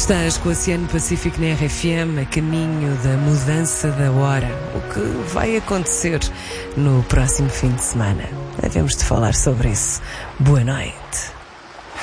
Estás com o Oceano Pacífico na RFM, a caminho da mudança da hora. O que vai acontecer no próximo fim de semana? Devemos de falar sobre isso. Boa noite.